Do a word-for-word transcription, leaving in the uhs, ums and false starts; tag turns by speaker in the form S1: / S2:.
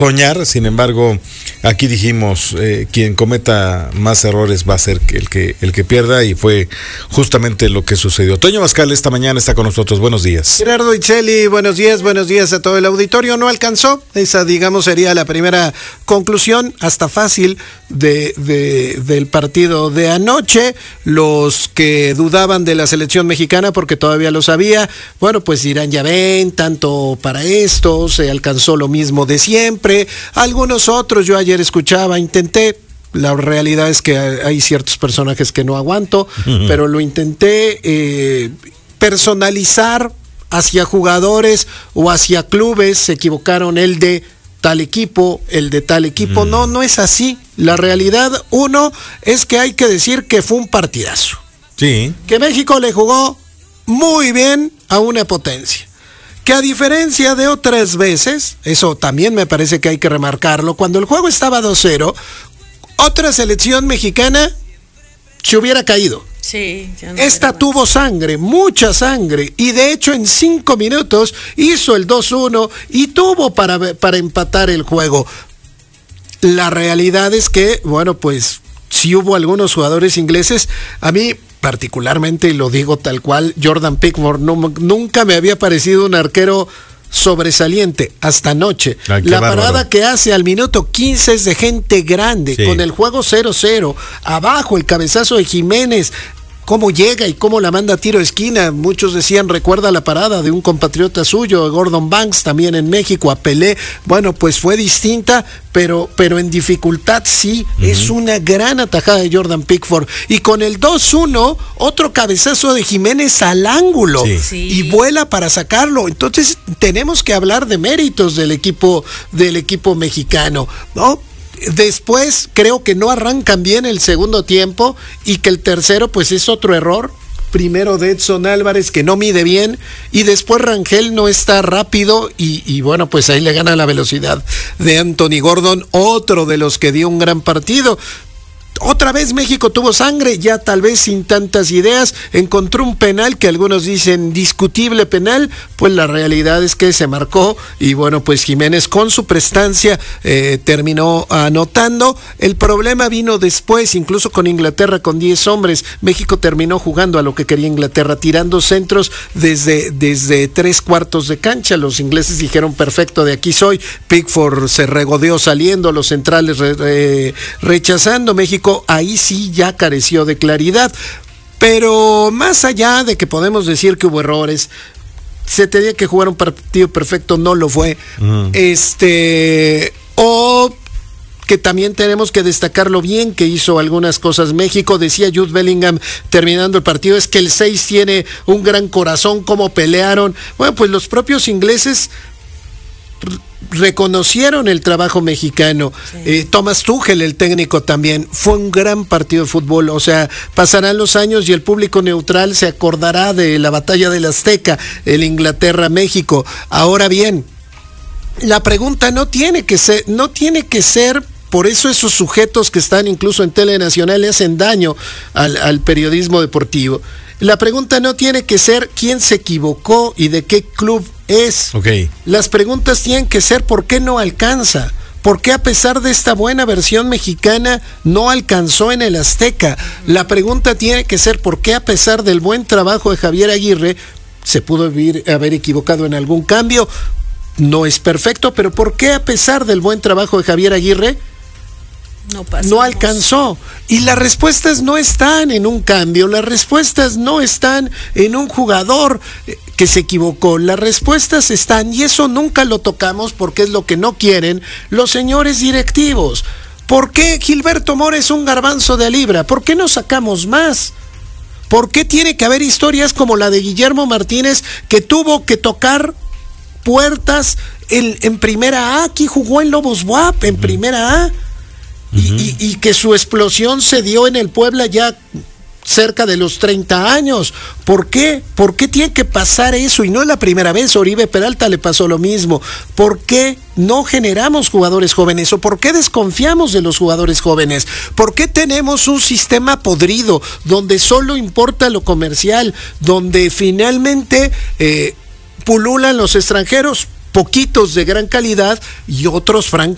S1: soñar. Sin embargo, aquí dijimos, eh, quien cometa más errores va a ser el que el que pierda, y fue justamente lo que sucedió. Toño Mascal esta mañana está con nosotros. Buenos días.
S2: Gerardo Itzeli, buenos días, buenos días a todo el auditorio. No alcanzó, esa digamos sería la primera conclusión, hasta fácil, de, de del partido de anoche. Los que dudaban de la selección mexicana, porque todavía lo sabía, bueno, pues dirán, ya ven, tanto para esto, se alcanzó lo mismo de siempre. Algunos otros, yo ayer escuchaba, intenté, la realidad es que hay ciertos personajes que no aguanto, uh-huh. pero lo intenté eh, personalizar hacia jugadores o hacia clubes. Se equivocaron el de tal equipo, el de tal equipo. Uh-huh. No, no es así. La realidad, uno, es que hay que decir que fue un partidazo.
S1: Sí. Que
S2: México le jugó muy bien a una potencia. Que a diferencia de otras veces, eso también me parece que hay que remarcarlo, cuando el juego estaba dos cero, otra selección mexicana se hubiera caído.
S3: Sí, ya no.
S2: Esta tuvo sangre, mucha sangre, y de hecho en cinco minutos hizo el dos uno y tuvo para, para empatar el juego. La realidad es que, bueno, pues sí hubo algunos jugadores ingleses. A mí particularmente, y lo digo tal cual, Jordan Pickford no, nunca me había parecido un arquero sobresaliente hasta anoche.
S1: Ay,
S2: la
S1: bárbaro.
S2: Parada que hace al minuto quince es de gente grande, sí. Con el juego cero cero, abajo el cabezazo de Jiménez, cómo llega y cómo la manda a tiro de esquina. Muchos decían, recuerda la parada de un compatriota suyo, Gordon Banks, también en México, a Pelé. Bueno, pues fue distinta, pero, pero en dificultad sí. Uh-huh. Es una gran atajada de Jordan Pickford. Y con el dos uno, otro cabezazo de Jiménez al ángulo. Sí. Sí. Y vuela para sacarlo. Entonces tenemos que hablar de méritos del equipo, del equipo mexicano, ¿no? Después creo que no arrancan bien el segundo tiempo, y que el tercero pues es otro error. Primero de Edson Álvarez, que no mide bien, y después Rangel no está rápido, y, y bueno, pues ahí le gana la velocidad de Anthony Gordon, otro de los que dio un gran partido. Otra vez México tuvo sangre, ya tal vez sin tantas ideas, encontró un penal que algunos dicen discutible penal, pues la realidad es que se marcó, y bueno, pues Jiménez con su prestancia eh, terminó anotando. El problema vino después, incluso con Inglaterra con diez hombres, México terminó jugando a lo que quería Inglaterra, tirando centros desde, desde tres cuartos de cancha. Los ingleses dijeron, perfecto, de aquí soy. Pickford se regodeó saliendo, los centrales re, re, rechazando. México ahí sí ya careció de claridad, pero más allá de que podemos decir que hubo errores, se tenía que jugar un partido perfecto, no lo fue. Uh-huh. Este, o que también tenemos que destacar lo bien que hizo algunas cosas México. Decía Jude Bellingham terminando el partido, es que el seis tiene un gran corazón, cómo pelearon. Bueno, pues los propios ingleses reconocieron el trabajo mexicano. Sí. eh, Thomas Tuchel, el técnico, también fue un gran partido de fútbol. O sea, pasarán los años y el público neutral se acordará de la batalla del Azteca, el Inglaterra-México. Ahora bien, la pregunta no tiene que ser, no tiene que ser. Por eso esos sujetos que están incluso en Telenacional le hacen daño al, al periodismo deportivo. La pregunta no tiene que ser quién se equivocó y de qué club es.
S1: Okay.
S2: Las preguntas tienen que ser por qué no alcanza. ¿Por qué a pesar de esta buena versión mexicana no alcanzó en el Azteca? La pregunta tiene que ser por qué a pesar del buen trabajo de Javier Aguirre se pudo haber equivocado en algún cambio. No es perfecto, pero ¿por qué a pesar del buen trabajo de Javier Aguirre No, no alcanzó? Y las respuestas no están en un cambio, las respuestas no están en un jugador que se equivocó, las respuestas están, y eso nunca lo tocamos porque es lo que no quieren los señores directivos. ¿Por qué Gilberto Mora es un garbanzo de libra? ¿Por qué no sacamos más? ¿Por qué tiene que haber historias como la de Guillermo Martínez, que tuvo que tocar puertas en, en primera A? Aquí jugó en Lobos W A P, en primera A. Uh-huh. Y, y, y que su explosión se dio en el Puebla ya cerca de los treinta años. ¿Por qué? ¿Por qué tiene que pasar eso? Y no es la primera vez, Oribe Peralta le pasó lo mismo. ¿Por qué no generamos jugadores jóvenes? ¿O por qué desconfiamos de los jugadores jóvenes? ¿Por qué tenemos un sistema podrido donde solo importa lo comercial, donde finalmente eh, pululan los extranjeros, poquitos de gran calidad y otros francamente